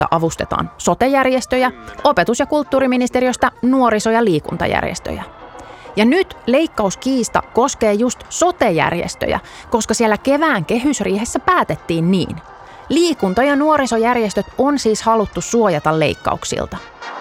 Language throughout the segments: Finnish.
avustetaan sote-järjestöjä, opetus- ja kulttuuriministeriöstä nuoriso- ja liikuntajärjestöjä. Ja nyt leikkauskiista koskee just sote-järjestöjä, koska siellä kevään kehysriihessä päätettiin niin. Liikunta- ja nuorisojärjestöt on siis haluttu suojata leikkauksilta.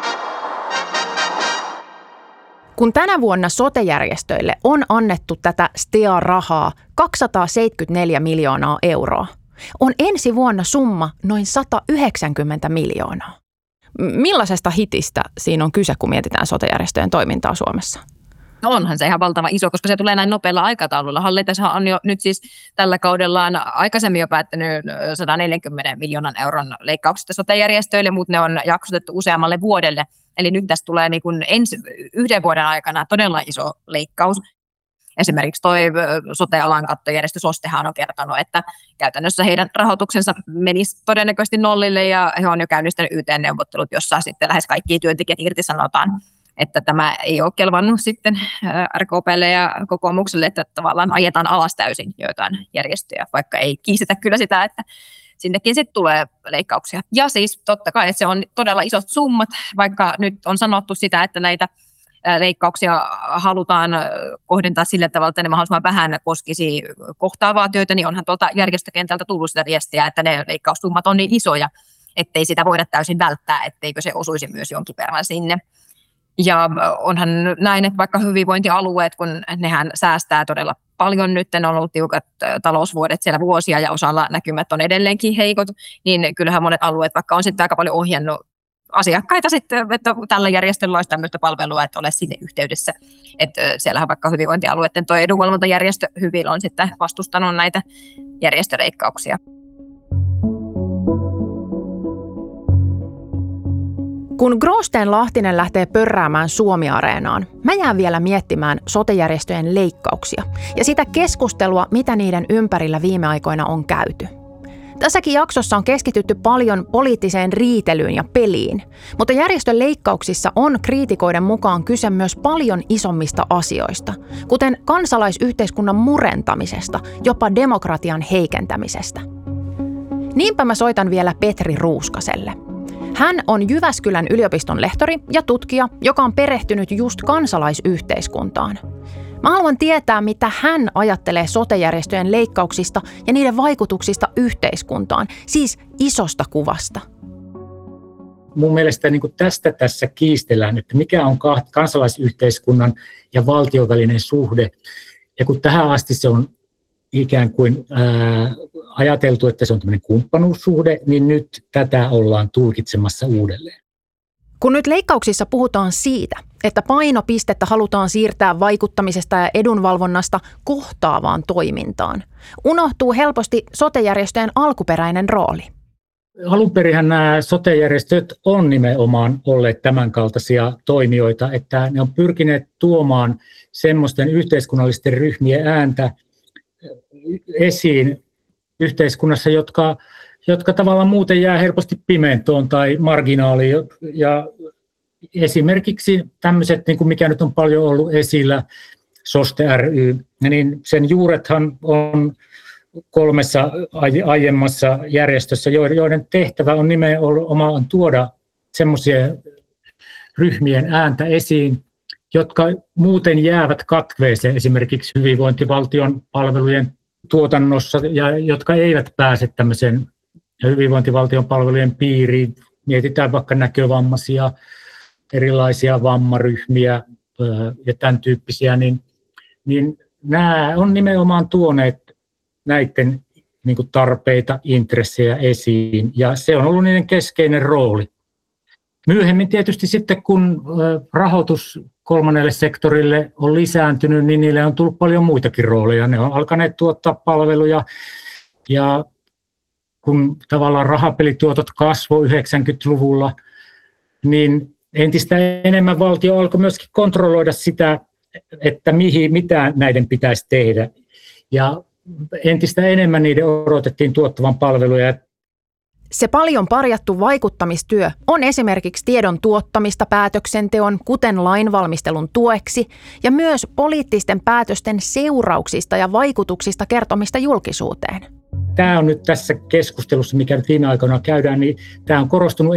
Kun tänä vuonna sote-järjestöille on annettu tätä STEA-rahaa 274 miljoonaa euroa, on ensi vuonna summa noin 190 miljoonaa. Millaisesta hitistä siinä on kyse, kun mietitään sote-järjestöjen toimintaa Suomessa? No onhan se ihan valtava iso, koska se tulee näin nopealla aikataululla. Hallitushan on jo nyt siis tällä kaudellaan aikaisemmin jo päättänyt 140 miljoonan euron leikkauksista sote-järjestöille, mutta ne on jaksotettu useammalle vuodelle. Eli nyt tästä tulee niin kuin yhden vuoden aikana todella iso leikkaus. Esimerkiksi toi sote-alan kattojärjestö SOSTEhan on kertonut, että käytännössä heidän rahoituksensa menisi todennäköisesti nollille ja he on jo käynnistänyt YT-neuvottelut, jossa sitten lähes kaikki työntekijät irtisanotaan. Että tämä ei ole kelvannut sitten RKP:lle ja kokoomukselle, että tavallaan ajetaan alas täysin joitain järjestöjä, vaikka ei kiistetä kyllä sitä, että sinnekin sitten tulee leikkauksia. Ja siis totta kai, että se on todella isot summat, vaikka nyt on sanottu sitä, että näitä leikkauksia halutaan kohdentaa sillä tavalla, että ne mahdollisimman vähän koskisi kohtaavaa työtä, niin onhan tuolta järjestökentältä tullut sitä viestiä, että ne leikkaussummat on niin isoja, ettei sitä voida täysin välttää, etteikö se osuisi myös jonkin verran sinne. Ja onhan näin, että vaikka hyvinvointialueet, kun nehän säästää todella paljon nyt, on ollut tiukat talousvuodet siellä vuosia ja osalla näkymät on edelleenkin heikot, niin kyllähän monet alueet, vaikka on sitten aika paljon ohjannut asiakkaita sitten, että tällä järjestöllä olisi tämmöistä palvelua, että ole sinne yhteydessä. Että siellähän vaikka hyvinvointialueiden tuo edunvalvontajärjestö Hyvil on sitten vastustanut näitä järjestöleikkauksia. Kun Gråsten Lahtinen lähtee pörräämään Suomi-areenaan, mä jään vielä miettimään sote-järjestöjen leikkauksia ja sitä keskustelua, mitä niiden ympärillä viime aikoina on käyty. Tässäkin jaksossa on keskitytty paljon poliittiseen riitelyyn ja peliin, mutta järjestön leikkauksissa on kriitikoiden mukaan kyse myös paljon isommista asioista, kuten kansalaisyhteiskunnan murentamisesta, jopa demokratian heikentämisestä. Niinpä mä soitan vielä Petri Ruuskaselle. Hän on Jyväskylän yliopiston lehtori ja tutkija, joka on perehtynyt just kansalaisyhteiskuntaan. Mä haluan tietää, mitä hän ajattelee sote-järjestöjen leikkauksista ja niiden vaikutuksista yhteiskuntaan, siis isosta kuvasta. Mun mielestä niin kuin tästä tässä kiistellään, että mikä on kansalaisyhteiskunnan ja valtion välinen suhde. Ja kun tähän asti se on ikään kuin ajateltu, että se on tämmöinen kumppanuussuhde, niin nyt tätä ollaan tulkitsemassa uudelleen. Kun nyt leikkauksissa puhutaan siitä, että painopistettä halutaan siirtää vaikuttamisesta ja edunvalvonnasta kohtaavaan toimintaan, unohtuu helposti sote-järjestöjen alkuperäinen rooli. Alunperinhän nämä sote-järjestöt on nimenomaan olleet tämänkaltaisia toimijoita, että ne on pyrkineet tuomaan semmoisten yhteiskunnallisten ryhmien ääntä esiin yhteiskunnassa, jotka tavallaan muuten jää helposti pimentoon tai marginaaliin. Ja esimerkiksi tämmöiset, niin kuin mikä nyt on paljon ollut esillä, SOSTE ry, niin sen juurethan on 3 aiemmassa järjestössä, joiden tehtävä on nimenomaan tuoda semmoisia ryhmien ääntä esiin, jotka muuten jäävät katveeseen esimerkiksi hyvinvointivaltion palvelujen tuotannossa ja jotka eivät pääse tämmöisen hyvinvointivaltion palvelujen piiriin. Mietitään vaikka näkövammaisia, erilaisia vammaryhmiä ja tämän tyyppisiä, niin nämä on nimenomaan tuoneet näiden niin kuin tarpeita, intressejä esiin ja se on ollut niiden keskeinen rooli. Myöhemmin tietysti sitten, kun rahoitus kolmannelle sektorille on lisääntynyt, niin niille on tullut paljon muitakin rooleja. Ne on alkaneet tuottaa palveluja ja kun tavallaan rahapelituotot kasvoi 90-luvulla, niin entistä enemmän valtio alkoi myöskin kontrolloida sitä, että mitä näiden pitäisi tehdä. Ja entistä enemmän niiden odotettiin tuottavan palveluja. Se paljon parjattu vaikuttamistyö on esimerkiksi tiedon tuottamista päätöksenteon, kuten lainvalmistelun tueksi, ja myös poliittisten päätösten seurauksista ja vaikutuksista kertomista julkisuuteen. Tämä on nyt tässä keskustelussa, mikä nyt viime aikoina käydään, niin tämä on korostunut